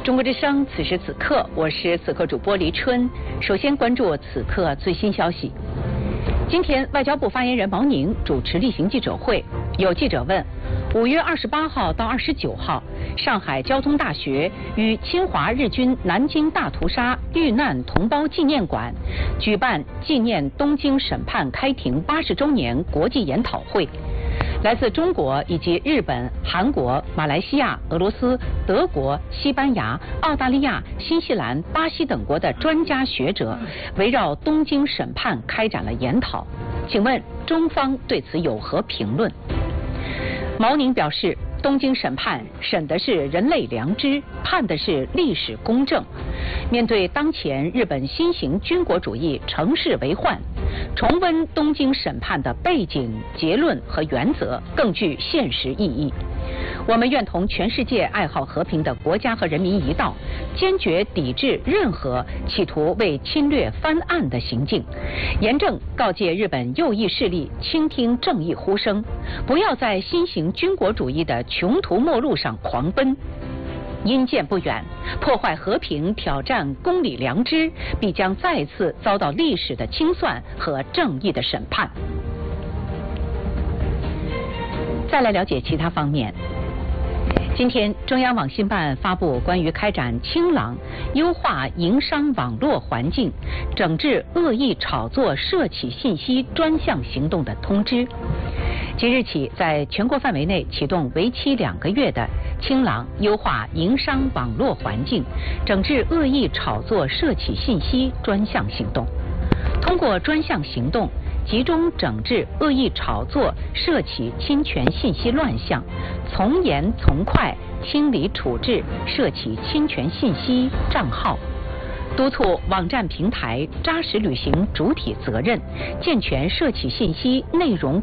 中国之声，此时此刻，我是此刻主播黎春。首先关注此刻最新消息。今天，外交部发言人毛宁主持例行记者会，有记者问：5月28号到29号，上海交通大学与侵华日军南京大屠杀遇难同胞纪念馆举办纪念东京审判开庭80周年国际研讨会。来自中国以及日本、韩国、马来西亚、俄罗斯、德国、西班牙、澳大利亚、新西兰、巴西等国的专家学者，围绕东京审判开展了研讨。请问中方对此有何评论？毛宁表示，东京审判审的是人类良知，判的是历史公正。面对当前日本新型军国主义乘势为患，重温东京审判的背景、结论和原则更具现实意义。我们愿同全世界爱好和平的国家和人民一道，坚决抵制任何企图为侵略翻案的行径，严正告诫日本右翼势力倾听正义呼声，不要在新型军国主义的穷途末路上狂奔。因见不远，破坏和平、挑战公理良知，必将再次遭到历史的清算和正义的审判。再来了解其他方面。今天，中央网信办发布关于开展清朗、优化营商网络环境、整治恶意炒作涉企信息专项行动的通知。即日起，在全国范围内启动为期2个月的清朗、优化营商网络环境、整治恶意炒作涉企信息专项行动。通过专项行动，集中整治恶意炒作涉企侵权信息乱象，从严从快清理处置涉企侵权信息账号，督促网站平台扎实履行主体责任，健全涉企信息内容